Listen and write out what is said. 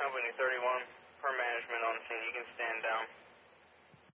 Albany 31, per management on scene. You can stand down.